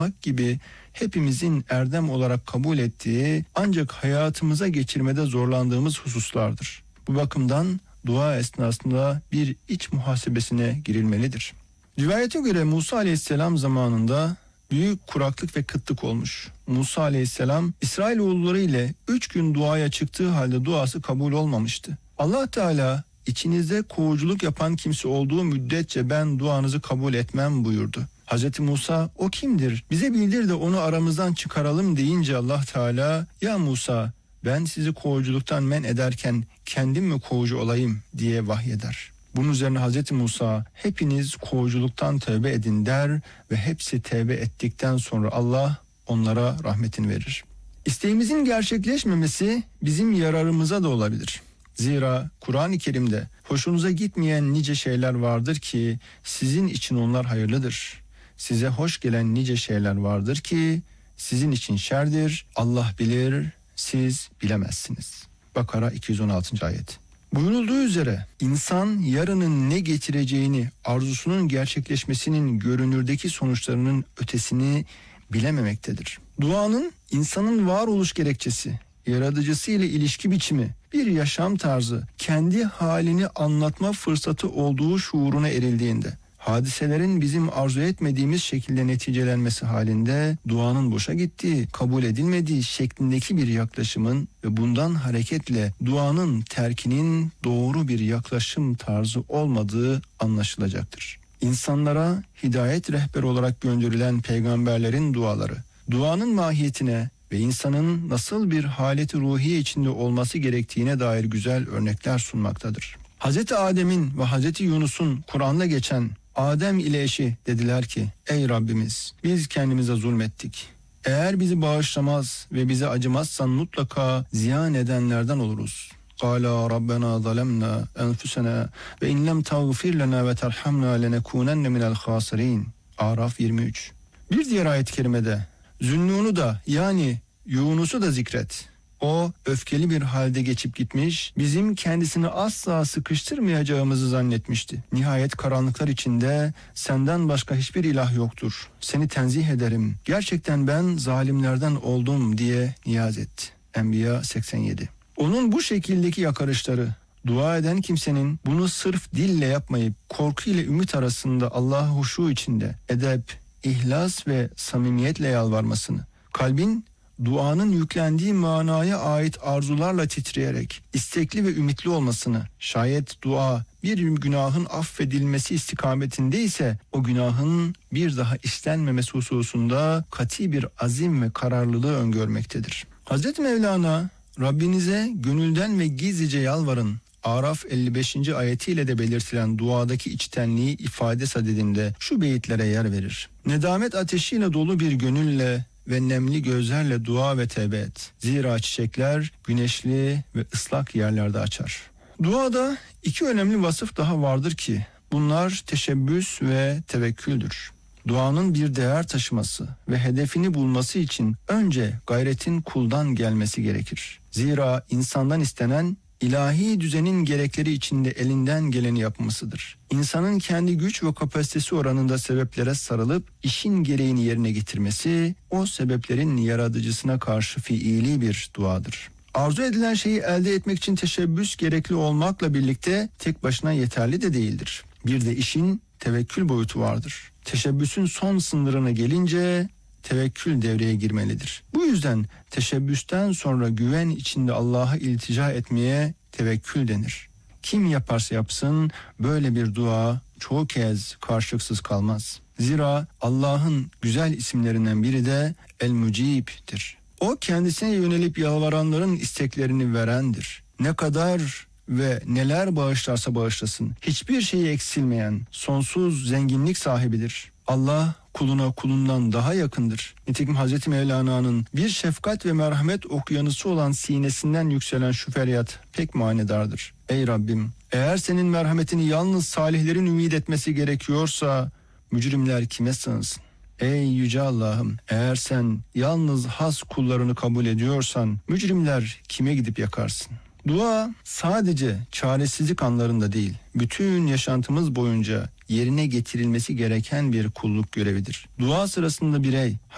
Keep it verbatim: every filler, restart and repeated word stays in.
gibi hepimizin erdem olarak kabul ettiği ancak hayatımıza geçirmede zorlandığımız hususlardır. Bu bakımdan dua esnasında bir iç muhasebesine girilmelidir. Rivayete göre Musa Aleyhisselam zamanında büyük kuraklık ve kıtlık olmuş. Musa Aleyhisselam İsrailoğulları ile üç gün duaya çıktığı halde duası kabul olmamıştı. Allah Teala içinizde kovuculuk yapan kimse olduğu müddetçe ben duanızı kabul etmem buyurdu. Hazreti Musa o kimdir? Bize bildir de onu aramızdan çıkaralım deyince Allah Teala ya Musa ben sizi kovuculuktan men ederken kendim mi kovucu olayım diye vahyeder. Bunun üzerine Hazreti Musa hepiniz kovuculuktan tövbe edin der ve hepsi tövbe ettikten sonra Allah onlara rahmetini verir. İsteğimizin gerçekleşmemesi bizim yararımıza da olabilir. Zira Kur'an-ı Kerim'de hoşunuza gitmeyen nice şeyler vardır ki sizin için onlar hayırlıdır. Size hoş gelen nice şeyler vardır ki sizin için şerdir. Allah bilir, siz bilemezsiniz. Bakara iki yüz on altıncı ayet. Buyurulduğu üzere insan yarının ne getireceğini, arzusunun gerçekleşmesinin görünürdeki sonuçlarının ötesini bilememektedir. Duanın insanın varoluş gerekçesi, yaratıcısı ile ilişki biçimi, bir yaşam tarzı, kendi halini anlatma fırsatı olduğu şuuruna erildiğinde, hadiselerin bizim arzu etmediğimiz şekilde neticelenmesi halinde duanın boşa gittiği, kabul edilmediği şeklindeki bir yaklaşımın ve bundan hareketle duanın terkinin doğru bir yaklaşım tarzı olmadığı anlaşılacaktır. İnsanlara hidayet rehberi olarak gönderilen peygamberlerin duaları, duanın mahiyetine ve insanın nasıl bir haleti ruhiye içinde olması gerektiğine dair güzel örnekler sunmaktadır. Hazreti Adem'in ve Hazreti Yunus'un Kur'an'da geçen Adem ile eşi dediler ki ey Rabbimiz biz kendimize zulmettik. Eğer bizi bağışlamaz ve bize acımazsan mutlaka ziyan edenlerden oluruz. Kâlâ Rabbena zalemna enfusena ve in lem tağfir lena ve terhamna lenekunenne minel khâsirîn. Araf yirmi üç. Bir diğer ayet-i kerimede Zünnûn'u da yani Yunus'u da zikret. O öfkeli bir halde geçip gitmiş, bizim kendisini asla sıkıştırmayacağımızı zannetmişti. Nihayet karanlıklar içinde senden başka hiçbir ilah yoktur. Seni tenzih ederim. Gerçekten ben zalimlerden oldum diye niyaz etti. Enbiya seksen yedi. Onun bu şekildeki yakarışları, dua eden kimsenin bunu sırf dille yapmayıp korku ile ümit arasında Allah'a huşu içinde edep, ihlas ve samimiyetle yalvarmasını, kalbin duanın yüklendiği manaya ait arzularla titreyerek istekli ve ümitli olmasını, şayet dua bir günahın affedilmesi istikametinde ise o günahın bir daha işlenmemesi hususunda kat'i bir azim ve kararlılığı öngörmektedir. Hazreti Mevlana Rabbinize gönülden ve gizlice yalvarın. Araf elli beşinci ayetiyle de belirtilen duadaki içtenliği ifade sadedinde şu beyitlere yer verir. Nedamet ateşiyle dolu bir gönülle ve nemli gözlerle dua ve tevbe et. Zira çiçekler güneşli ve ıslak yerlerde açar. Duada iki önemli vasıf daha vardır ki bunlar teşebbüs ve tevekküldür. Duanın bir değer taşıması ve hedefini bulması için önce gayretin kuldan gelmesi gerekir. Zira insandan istenen ilahi düzenin gerekleri içinde elinden geleni yapmasıdır. İnsanın kendi güç ve kapasitesi oranında sebeplere sarılıp işin gereğini yerine getirmesi o sebeplerin yaratıcısına karşı fiili bir duadır. Arzu edilen şeyi elde etmek için teşebbüs gerekli olmakla birlikte tek başına yeterli de değildir. Bir de işin tevekkül boyutu vardır. Teşebbüsün son sınırına gelince tevekkül devreye girmelidir. Bu yüzden teşebbüsten sonra güven içinde Allah'a iltica etmeye tevekkül denir. Kim yaparsa yapsın böyle bir dua çoğu kez karşılıksız kalmaz. Zira Allah'ın güzel isimlerinden biri de El-Mucib'dir. O kendisine yönelip yalvaranların isteklerini verendir. Ne kadar ve neler bağışlarsa bağışlasın, hiçbir şeyi eksilmeyen sonsuz zenginlik sahibidir. Allah kuluna kulundan daha yakındır. Nitekim Hazreti Mevlana'nın bir şefkat ve merhamet okyanusu olan sinesinden yükselen şu feryat pek manedardır. Ey Rabbim, eğer senin merhametini yalnız salihlerin ümit etmesi gerekiyorsa mücrimler kime sığınsın? Ey yüce Allah'ım, eğer sen yalnız has kullarını kabul ediyorsan mücrimler kime gidip yakarsın? Dua sadece çaresizlik anlarında değil, bütün yaşantımız boyunca yerine getirilmesi gereken bir kulluk görevidir. Dua sırasında birey